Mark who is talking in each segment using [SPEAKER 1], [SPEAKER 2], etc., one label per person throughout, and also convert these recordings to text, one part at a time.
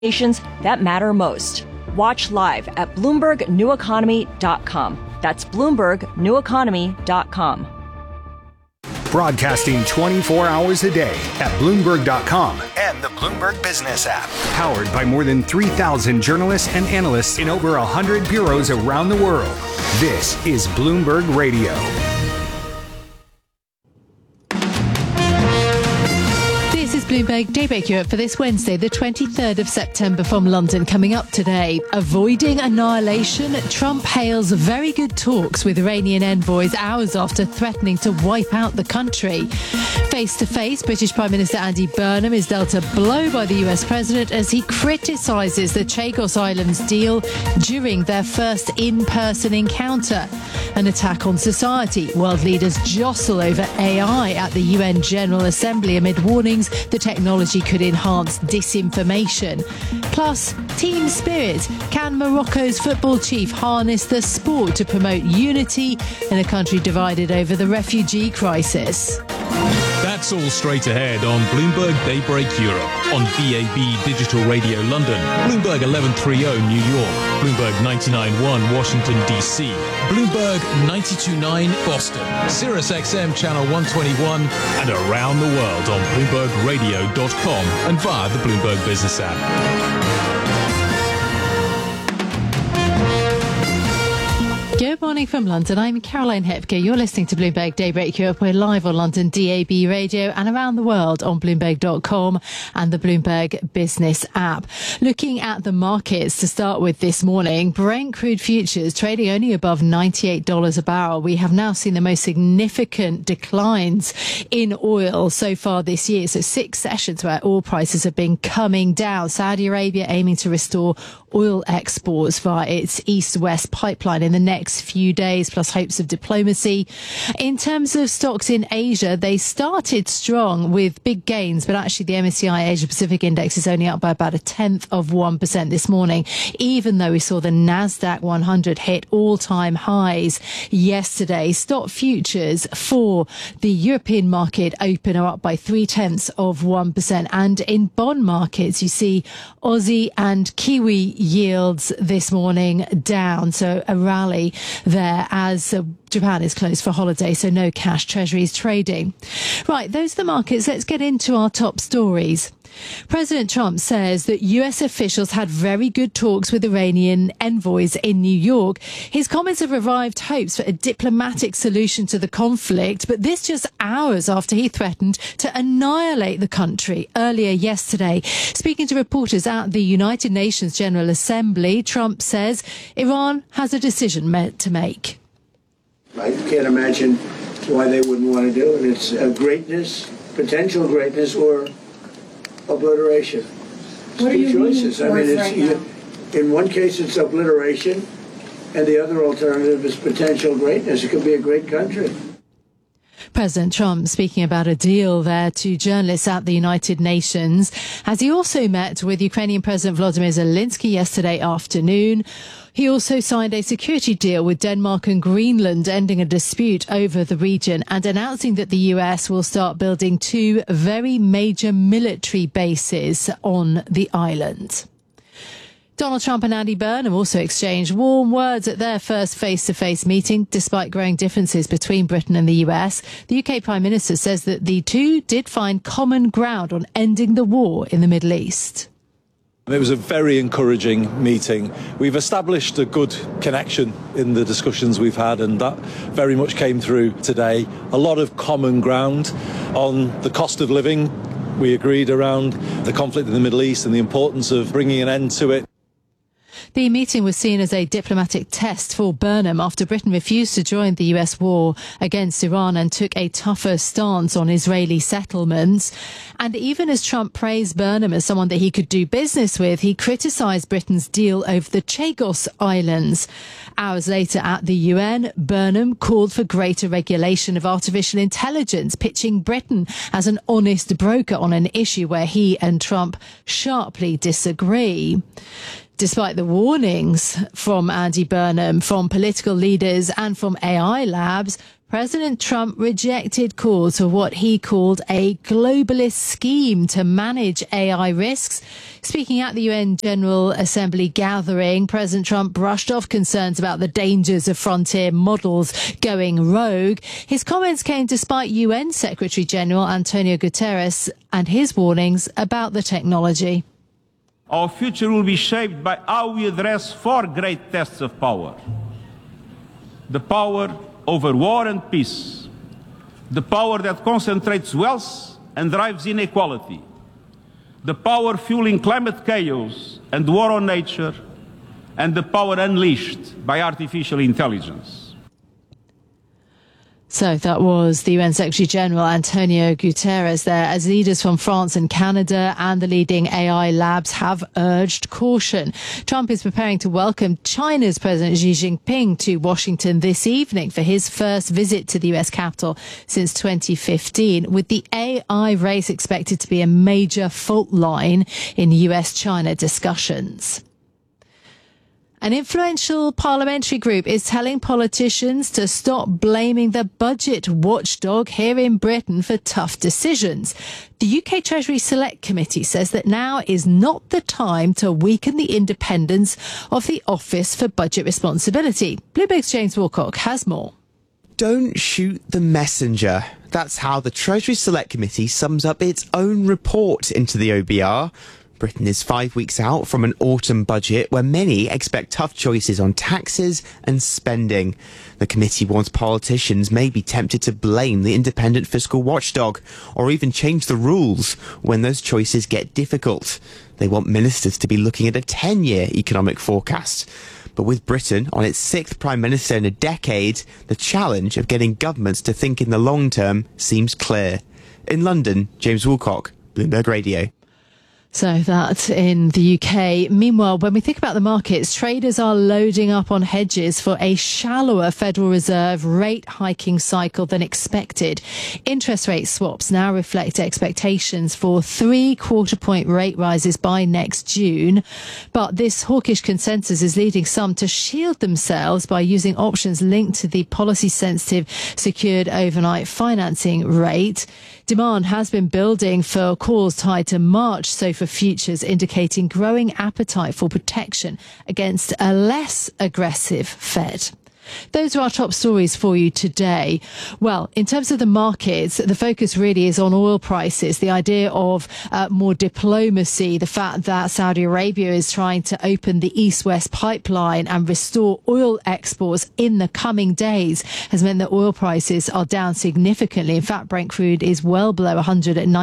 [SPEAKER 1] Nations that matter most. Watch live at BloombergNewEconomy.com. That's BloombergNewEconomy.com.
[SPEAKER 2] Broadcasting 24 hours a day at Bloomberg.com and the Bloomberg Business app. Powered by more than 3,000 journalists and analysts in over 100 bureaus around the world. This is Bloomberg Radio.
[SPEAKER 3] Bloomberg Daybreak Europe for this Wednesday, the 23rd of September from London. Coming up today, avoiding annihilation, Trump hails very good talks with Iranian envoys hours after threatening to wipe out the country. Face to face, British Prime Minister Andy Burnham is dealt a blow by the US President as he criticises the Chagos Islands deal during their first in-person encounter. An attack on society. World leaders jostle over AI at the UN General Assembly amid warnings the technology could enhance disinformation. Plus, team spirit. Can Morocco's football chief harness the sport to promote unity in a country divided over the refugee crisis?
[SPEAKER 4] That's all straight ahead on Bloomberg Daybreak Europe, on DAB Digital Radio London, Bloomberg 1130 New York, Bloomberg 99.1 Washington DC, Bloomberg 92.9 Boston, Sirius XM Channel 121, and around the world on BloombergRadio.com and via the Bloomberg Business app.
[SPEAKER 3] Good morning from London. I'm Caroline Hepker. You're listening to Bloomberg Daybreak Europe. We're live on London DAB radio and around the world on Bloomberg.com and the Bloomberg Business app. Looking at the markets to start with this morning, Brent crude futures trading only above $98 a barrel. We have now seen the most significant declines in oil so far this year. So 6 sessions where oil prices have been coming down. Saudi Arabia aiming to restore oil exports via its east-west pipeline in the next few days, plus hopes of diplomacy. In terms of stocks in Asia, they started strong with big gains, but actually the MSCI Asia Pacific Index is only up by about 0.1% this morning, even though we saw the Nasdaq 100 hit all-time highs yesterday. Stock futures for the European market open are up by 0.3%. And in bond markets, you see Aussie and Kiwi yields this morning down. So a rally there as Japan is closed for holiday, so no cash treasuries trading. Right, those are the markets. Let's get into our top stories. President Trump says that US officials had very good talks with Iranian envoys in New York. His comments have revived hopes for a diplomatic solution to the conflict, but this just hours after he threatened to annihilate the country earlier yesterday. Speaking to reporters at the United Nations General Assembly, Trump says Iran has a decision to make.
[SPEAKER 5] I can't imagine why they wouldn't want to do it. It's greatness, potential greatness, or obliteration.
[SPEAKER 6] What are you
[SPEAKER 5] choices. I mean,
[SPEAKER 6] right now?
[SPEAKER 5] In one case it's obliteration, and the other alternative is potential greatness. It could be a great country.
[SPEAKER 3] President Trump speaking about a deal there to journalists at the United Nations, as he also met with Ukrainian President Volodymyr Zelensky yesterday afternoon. He also signed a security deal with Denmark and Greenland, ending a dispute over the region and announcing that the US will start building 2 very major military bases on the island. Donald Trump and Andy Burnham also exchanged warm words at their first face-to-face meeting, despite growing differences between Britain and the US. The UK Prime Minister says that the two did find common ground on ending the war in the Middle East.
[SPEAKER 7] It was a very encouraging meeting. We've established a good connection in the discussions we've had, and that very much came through today. A lot of common ground on the cost of living. We agreed around the conflict in the Middle East and the importance of bringing an end to it.
[SPEAKER 3] The meeting was seen as a diplomatic test for Burnham after Britain refused to join the US war against Iran and took a tougher stance on Israeli settlements. And even as Trump praised Burnham as someone that he could do business with, he criticised Britain's deal over the Chagos Islands. Hours later at the UN, Burnham called for greater regulation of artificial intelligence, pitching Britain as an honest broker on an issue where he and Trump sharply disagree. Despite the warnings from Andy Burnham, from political leaders and from AI labs, President Trump rejected calls for what he called a globalist scheme to manage AI risks. Speaking at the UN General Assembly gathering, President Trump brushed off concerns about the dangers of frontier models going rogue. His comments came despite UN Secretary General Antonio Guterres and his warnings about the technology.
[SPEAKER 6] Our future will be shaped by how we address four great tests of power. The power over war and peace, the power that concentrates wealth and drives inequality, the power fueling climate chaos and war on nature, and the power unleashed by artificial intelligence.
[SPEAKER 3] So that was the UN Secretary General Antonio Guterres there, as leaders from France and Canada and the leading AI labs have urged caution. Trump is preparing to welcome China's President Xi Jinping to Washington this evening for his first visit to the US Capitol since 2015, with the AI race expected to be a major fault line in US-China discussions. An influential parliamentary group is telling politicians to stop blaming the budget watchdog here in Britain for tough decisions. The UK Treasury Select Committee says that now is not the time to weaken the independence of the Office for Budget Responsibility. Bloomberg's James Wilcock has more.
[SPEAKER 8] Don't shoot the messenger. That's how the Treasury Select Committee sums up its own report into the OBR. Britain is 5 weeks out from an autumn budget where many expect tough choices on taxes and spending. The committee warns politicians may be tempted to blame the independent fiscal watchdog or even change the rules when those choices get difficult. They want ministers to be looking at a 10-year economic forecast. But with Britain on its sixth Prime Minister in a decade, the challenge of getting governments to think in the long term seems clear. In London, James Woolcock, Bloomberg Radio.
[SPEAKER 3] So that in the UK. Meanwhile, when we think about the markets, traders are loading up on hedges for a shallower Federal Reserve rate hiking cycle than expected. Interest rate swaps now reflect expectations for 3 quarter-point rate rises by next June. But this hawkish consensus is leading some to shield themselves by using options linked to the policy-sensitive secured overnight financing rate. Demand has been building for calls tied to March SOFR futures, indicating growing appetite for protection against a less aggressive Fed. Those are our top stories for you today. Well, in terms of the markets, the focus really is on oil prices, the idea of more diplomacy, the fact that Saudi Arabia is trying to open the East-West pipeline and restore oil exports in the coming days has meant that oil prices are down significantly. In fact, Brent crude is well below 100 at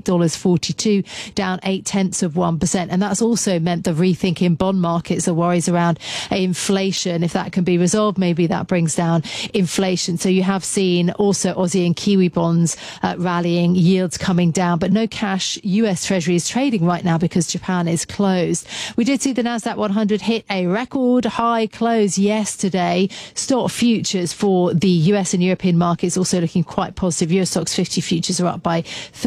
[SPEAKER 3] $98.42, down 0.8%. And that's also meant the rethink in bond markets, the worries around inflation. If that can be resolved, maybe that brings down inflation. So you have seen also Aussie and Kiwi bonds rallying, yields coming down, but no cash US Treasury is trading right now because Japan is closed. We did see the Nasdaq 100 hit a record high close yesterday. Stock futures for the US and European markets also looking quite positive. Euro Stoxx 50 futures are up by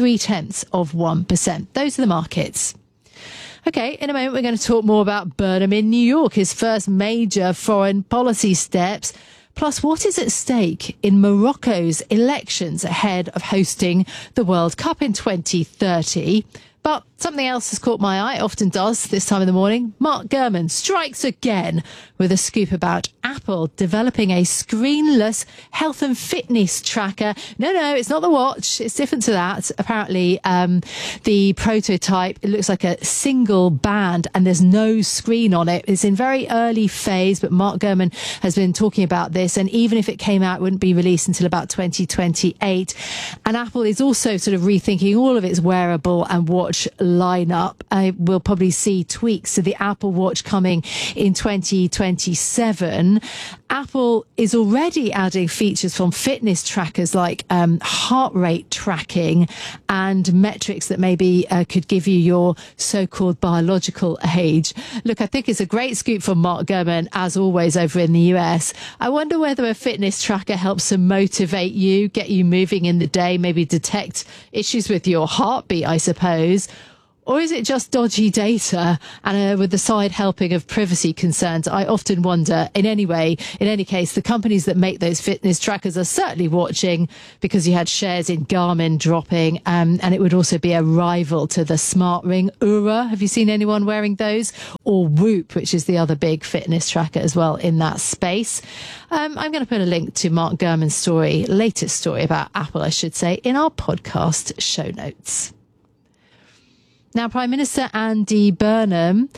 [SPEAKER 3] 0.3%. Those are the markets. Okay, in a moment we're going to talk more about Burnham in New York, his first major foreign policy steps, plus what is at stake in Morocco's elections ahead of hosting the World Cup in 2030. But something else has caught my eye, often does this time in the morning. Mark Gurman strikes again with a scoop about Apple developing a screenless health and fitness tracker. No, it's not the watch. It's different to that. Apparently, the prototype, it looks like a single band and there's no screen on it. It's in very early phase, but Mark Gurman has been talking about this. And even if it came out, it wouldn't be released until about 2028. And Apple is also sort of rethinking all of its wearable and watch lineup. We'll probably see tweaks to the Apple Watch coming in 2027. Apple is already adding features from fitness trackers like heart rate tracking and metrics that maybe could give you your so-called biological age. Look, I think it's a great scoop from Mark Gurman, as always, over in the US. I wonder whether a fitness tracker helps to motivate you, get you moving in the day, maybe detect issues with your heartbeat, I suppose. Or is it just dodgy data and with the side helping of privacy concerns? I often wonder, in any case, the companies that make those fitness trackers are certainly watching, because you had shares in Garmin dropping, and it would also be a rival to the Smart Ring. Oura, have you seen anyone wearing those? Or Whoop, which is the other big fitness tracker as well in that space. I'm going to put a link to Mark Gurman's latest story about Apple, I should say, in our podcast show notes. Now, Prime Minister Andy Burnham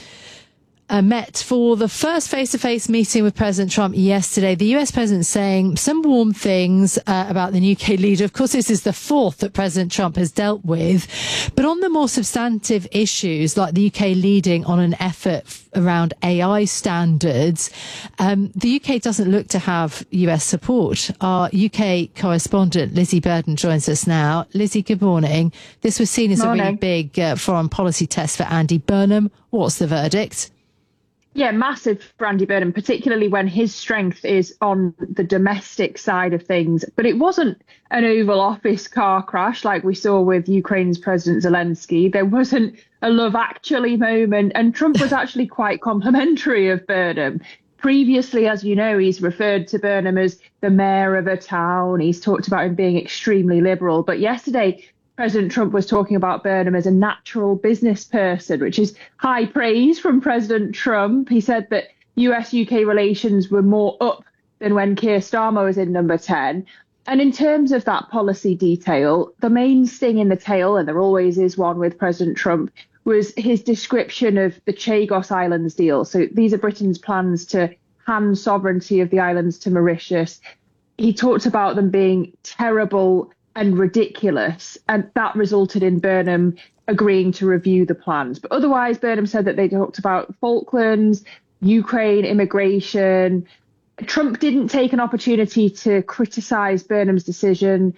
[SPEAKER 3] met for the first face-to-face meeting with President Trump yesterday. The US president saying some warm things about the UK leader. Of course, this is the fourth that President Trump has dealt with. But on the more substantive issues, like the UK leading on an effort around AI standards, the UK doesn't look to have US support. Our UK correspondent, Lizzie Burden, joins us now. Lizzie, good morning. This was seen as a really big foreign policy test for Andy Burnham. What's the verdict?
[SPEAKER 9] Yeah, massive for Andy Burnham, particularly when his strength is on the domestic side of things. But it wasn't an Oval Office car crash like we saw with Ukraine's President Zelensky. There wasn't a Love Actually moment. And Trump was actually quite complimentary of Burnham. Previously, as you know, he's referred to Burnham as the mayor of a town. He's talked about him being extremely liberal. But yesterday, President Trump was talking about Burnham as a natural business person, which is high praise from President Trump. He said that US-UK relations were more up than when Keir Starmer was in number 10. And in terms of that policy detail, the main sting in the tail, and there always is one with President Trump, was his description of the Chagos Islands deal. So these are Britain's plans to hand sovereignty of the islands to Mauritius. He talked about them being terrible and ridiculous, and that resulted in Burnham agreeing to review the plans. But otherwise, Burnham said that they talked about Falklands, Ukraine, immigration. Trump didn't take an opportunity to criticize Burnham's decision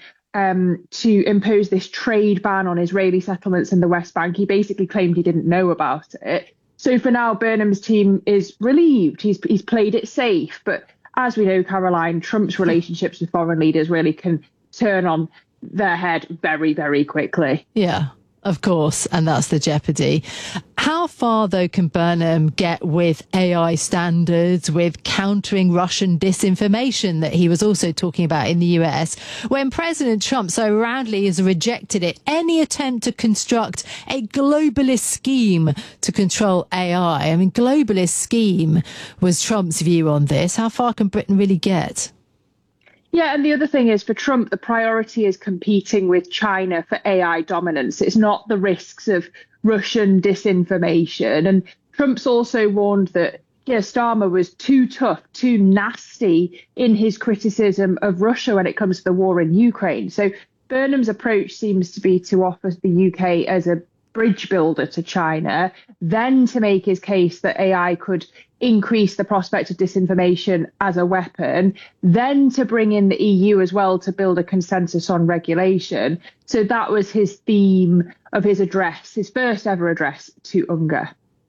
[SPEAKER 9] to impose this trade ban on Israeli settlements in the West Bank. He basically claimed he didn't know about it. So for now, Burnham's team is relieved. He's played it safe. But as we know, Caroline, Trump's relationships with foreign leaders really can turn on their head very, very quickly.
[SPEAKER 3] Yeah, of course. And that's the jeopardy. How far, though, can Burnham get with AI standards, with countering Russian disinformation that he was also talking about in the US, when President Trump so roundly has rejected it? Any attempt to construct a globalist scheme to control AI? I mean, globalist scheme was Trump's view on this. How far can Britain really get?
[SPEAKER 9] Yeah, and the other thing is, for Trump, the priority is competing with China for AI dominance. It's not the risks of Russian disinformation. And Trump's also warned that Keir Starmer was too tough, too nasty in his criticism of Russia when it comes to the war in Ukraine. So Burnham's approach seems to be to offer the UK as a bridge builder to China, then to make his case that AI could increase the prospect of disinformation as a weapon, then to bring in the EU as well to build a consensus on regulation. So that was his theme of his address, his first ever address to UNGA.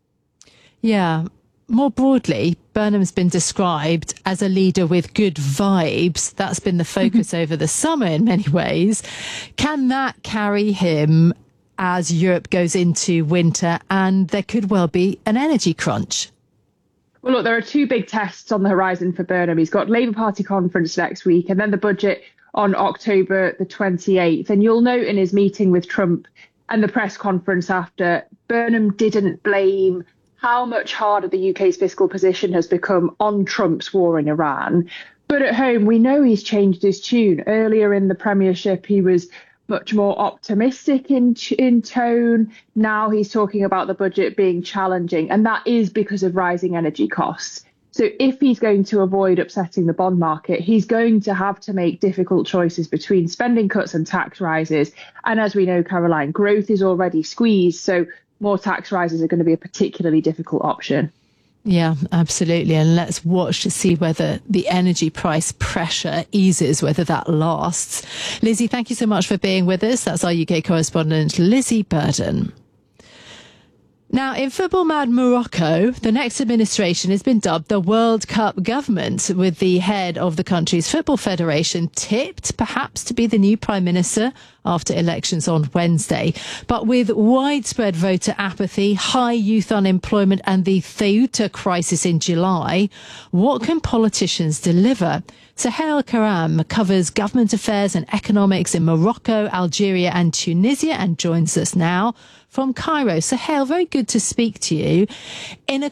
[SPEAKER 3] Yeah. More broadly, Burnham's been described as a leader with good vibes. That's been the focus over the summer in many ways. Can that carry him as Europe goes into winter and there could well be an energy crunch?
[SPEAKER 9] Well, look, there are two big tests on the horizon for Burnham. He's got Labour Party conference next week and then the budget on October the 28th. And you'll note in his meeting with Trump and the press conference after, Burnham didn't blame how much harder the UK's fiscal position has become on Trump's war in Iran. But at home, we know he's changed his tune. Earlier in the Premiership, he was much more optimistic in tone. Now he's talking about the budget being challenging, and that is because of rising energy costs. So if he's going to avoid upsetting the bond market, he's going to have to make difficult choices between spending cuts and tax rises. And as we know, Caroline, growth is already squeezed, so more tax rises are going to be a particularly difficult option.
[SPEAKER 3] Yeah, absolutely. And let's watch to see whether the energy price pressure eases, whether that lasts. Lizzie, thank you so much for being with us. That's our UK correspondent, Lizzie Burden. Now, in football-mad Morocco, the next administration has been dubbed the World Cup government, with the head of the country's football federation tipped perhaps to be the new prime minister after elections on Wednesday. But with widespread voter apathy, high youth unemployment and the Ceuta crisis in July, what can politicians deliver? Sahel Karam covers government affairs and economics in Morocco, Algeria and Tunisia and joins us now from Cairo. Sahel, very good to speak to you. In a